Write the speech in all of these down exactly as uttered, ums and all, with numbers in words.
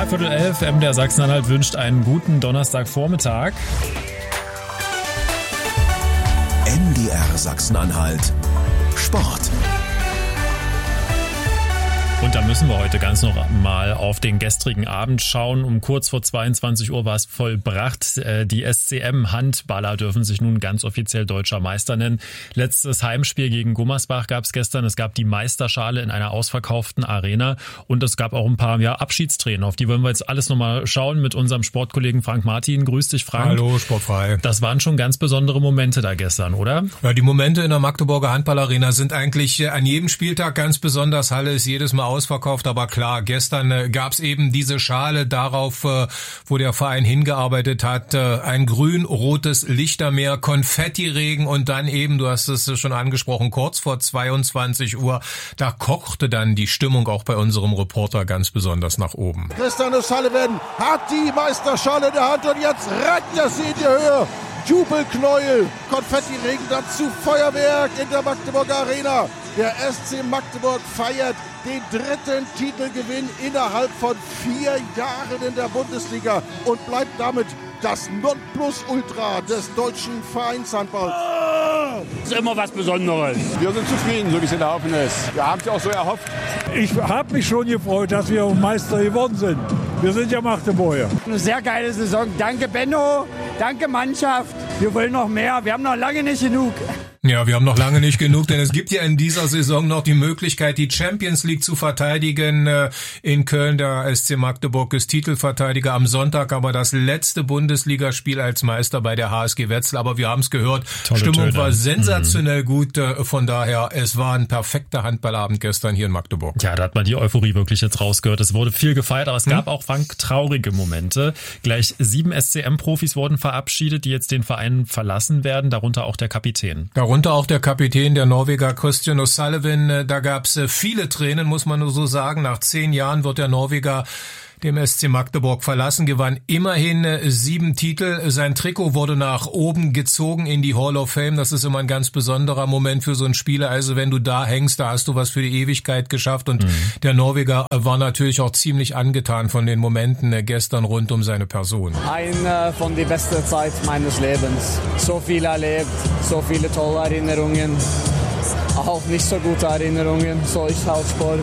Dreiviertel elf, M D R Sachsen-Anhalt wünscht einen guten Donnerstagvormittag. M D R Sachsen-Anhalt Sport. Und da müssen wir heute ganz noch mal auf den gestrigen Abend schauen. Um kurz vor zweiundzwanzig Uhr war es vollbracht. Die S C M-Handballer dürfen sich nun ganz offiziell deutscher Meister nennen. Letztes Heimspiel gegen Gummersbach gab es gestern. Es gab die Meisterschale in einer ausverkauften Arena. Und es gab auch ein paar ja, Abschiedstränen. Auf die wollen wir jetzt alles noch mal schauen mit unserem Sportkollegen Frank Martin. Grüß dich, Frank. Hallo, sportfrei. Das waren schon ganz besondere Momente da gestern, oder? Ja, die Momente in der Magdeburger Handballarena sind eigentlich an jedem Spieltag ganz besonders. Halle ist jedes Mal ausverkauft, aber klar, gestern äh, gab's eben diese Schale darauf, äh, wo der Verein hingearbeitet hat, äh, ein grün-rotes Lichtermeer, Konfettiregen und dann eben, du hast es schon angesprochen, kurz vor zweiundzwanzig Uhr, da kochte dann die Stimmung auch bei unserem Reporter ganz besonders nach oben. Christian O'Sullivan hat die Meisterschale in der Hand und jetzt rennt er sie in die Höhe. Jubelknäuel, Konfettiregen, dazu Feuerwerk in der Magdeburger Arena. Der S C Magdeburg feiert den dritten Titelgewinn innerhalb von vier Jahren in der Bundesliga und bleibt damit das Nonplusultra des deutschen Vereinshandballs. Das ist immer was Besonderes. Wir sind zufrieden, so wie es gelaufen ist. Wir haben es ja auch so erhofft. Ich habe mich schon gefreut, dass wir Meister geworden sind. Wir sind ja Magdeburger. Eine sehr geile Saison. Danke Benno, danke Mannschaft. Wir wollen noch mehr. Wir haben noch lange nicht genug. Ja, wir haben noch lange nicht genug, denn es gibt ja in dieser Saison noch die Möglichkeit, die Champions League zu verteidigen. In Köln, der S C Magdeburg ist Titelverteidiger am Sonntag, aber das letzte Bundesligaspiel als Meister bei der H S G Wetzlar. Aber wir haben es gehört, Tolle Stimmung Töne. War sensationell mhm. gut. Von daher, es war ein perfekter Handballabend gestern hier in Magdeburg. Ja, da hat man die Euphorie wirklich jetzt rausgehört. Es wurde viel gefeiert, aber es gab hm? auch Frank, traurige Momente. Gleich sieben S C M-Profis wurden verabschiedet, die jetzt den Verein verlassen werden, darunter auch der Kapitän. Darunter auch der Kapitän, der Norweger Christian O'Sullivan. Da gab es viele Tränen, muss man nur so sagen. Nach zehn Jahren wird der Norweger dem S C Magdeburg verlassen, gewann immerhin sieben Titel. Sein Trikot wurde nach oben gezogen in die Hall of Fame. Das ist immer ein ganz besonderer Moment für so einen Spieler. Also wenn du da hängst, da hast du was für die Ewigkeit geschafft. Und mhm. der Norweger war natürlich auch ziemlich angetan von den Momenten gestern rund um seine Person. Eine von die beste Zeit meines Lebens. So viel erlebt, so viele tolle Erinnerungen. Auch nicht so gute Erinnerungen, so ist halt Sport,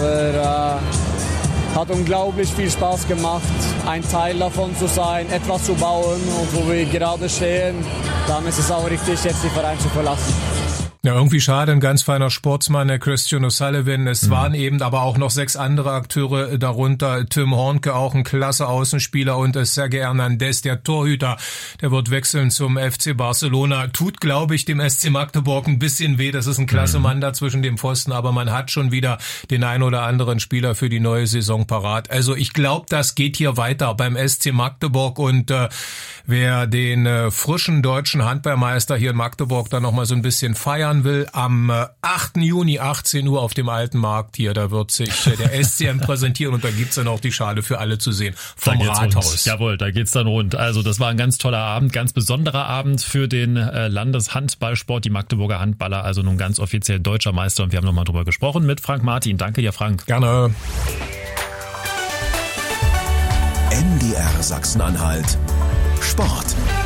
aber äh hat unglaublich viel Spaß gemacht, ein Teil davon zu sein, etwas zu bauen und wo wir gerade stehen, dann ist es auch richtig, jetzt den Verein zu verlassen. Ja, irgendwie schade, ein ganz feiner Sportsmann, der Christian O'Sullivan. Es mhm. waren eben aber auch noch sechs andere Akteure darunter. Tim Hornke, auch ein klasse Außenspieler, und Sergei Hernandez, der Torhüter, der wird wechseln zum F C Barcelona. Tut, glaube ich, dem S C Magdeburg ein bisschen weh. Das ist ein klasse mhm. Mann da zwischen dem Pfosten, aber man hat schon wieder den ein oder anderen Spieler für die neue Saison parat. Also ich glaube, das geht hier weiter beim S C Magdeburg, und äh, wer den äh, frischen deutschen Handballmeister hier in Magdeburg dann nochmal so ein bisschen feiern will, am achten Juni, achtzehn Uhr auf dem Alten Markt hier, da wird sich der S C M präsentieren, und da gibt's dann auch die Schale für alle zu sehen vom Rathaus. Rund. Jawohl, da geht's dann rund. Also das war ein ganz toller Abend, ganz besonderer Abend für den äh, Landeshandballsport, die Magdeburger Handballer, also nun ganz offiziell deutscher Meister, und wir haben nochmal drüber gesprochen mit Frank Martin. Danke dir, Frank. Gerne. M D R Sachsen-Anhalt Sport.